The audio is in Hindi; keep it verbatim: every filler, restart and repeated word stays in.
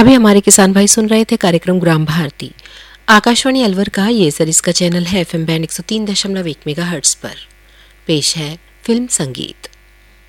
अभी हमारे किसान भाई सुन रहे थे कार्यक्रम ग्राम भारती। आकाशवाणी अलवर का ये सरिस का चैनल है एफएम बैंड एक सौ तीन दशमलव एक मेगा हर्ट्ज पर। पेश है फिल्म संगीत।